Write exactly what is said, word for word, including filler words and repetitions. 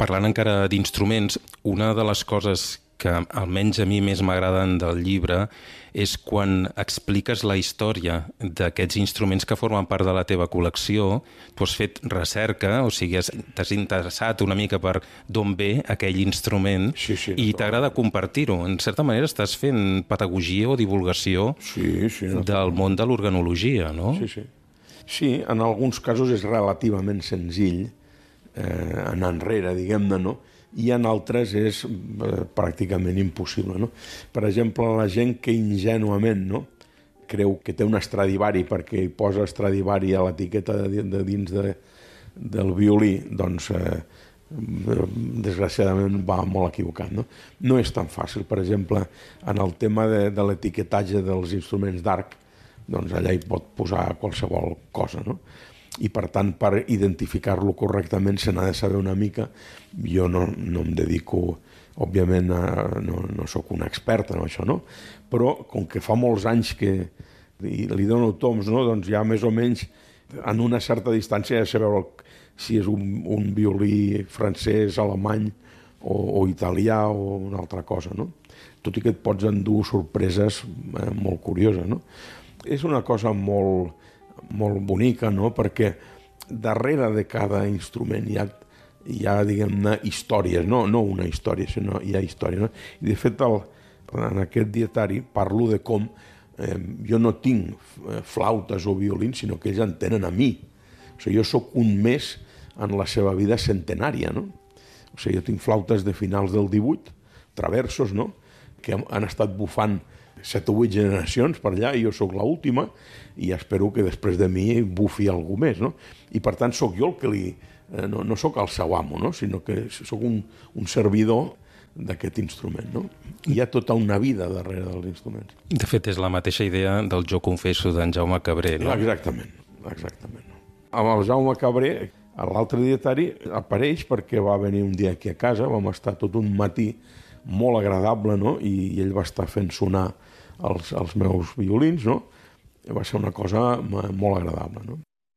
Parlant encara d'instruments, una de les coses que almenys a mi més m'agraden del llibre és quan expliques la història d'aquests instruments que formen part de la teva col·lecció. Tu has fet recerca, o sigui, t'has interessat una mica per d'on ve aquell instrument sí, sí, i t'agrada compartir-ho. En certa manera estàs fent pedagogia o divulgació sí, sí, no, del món de l'organologia, no? Sí, sí. Sí, en alguns casos és relativament senzill eh, anar enrere, diguem-ne, no? I en altres és eh, pràcticament impossible, no? Per exemple, la gent que ingenuament, no?, creu que té un Stradivari perquè hi posa Stradivari a l'etiqueta de, de dins de, del violí, doncs eh, desgraciadament va molt equivocat, no? No és tan fàcil. Per exemple, en el tema de, de l'etiquetatge dels instruments d'arc, doncs allà hi pot posar qualsevol cosa, no? I per tant, per identificar-lo correctament se n'ha de saber una mica. Jo no, no em dedico, òbviament, a, no, no sóc un expert en això, no? Però com que fa molts anys que li dono toms, no? Doncs ja més o menys en una certa distància ja sé veure si és un, un violí francès, alemany o, o italià o una altra cosa, no? Tot i que et pots endur sorpreses eh, molt curioses, no? És una cosa molt molt bonica, no? Perquè darrere de cada instrument hi ha, hi ha diguem-ne, històries, no, no una història, sinó hi ha història, no? I de fet, el, en aquest dietari parlo de com eh, jo no tinc flautes o violins, sinó que ells en tenen a mi. O sigui, jo sóc un més en la seva vida centenària, no? O sigui, jo tinc flautes de finals del divuit, traversos, no?, que han estat bufant set o vuit generacions per allà i jo sóc l'última i espero que després de mi bufi algú més, no? I per tant sóc jo el que li... Eh, no, no sóc el seu amo, no? Sinó que sóc un, un servidor d'aquest instrument, no? Hi ha tota una vida darrere dels instruments. De fet, és la mateixa idea del Jo confesso d'en Jaume Cabré, no? Exactament, exactament. Amb el Jaume Cabré, l'altre dietari apareix perquè va venir un dia aquí a casa, vam estar tot un matí molt agradable, no? I, i ell va estar fent sonar els, els meus violins, no? Va ser una cosa molt agradable, no?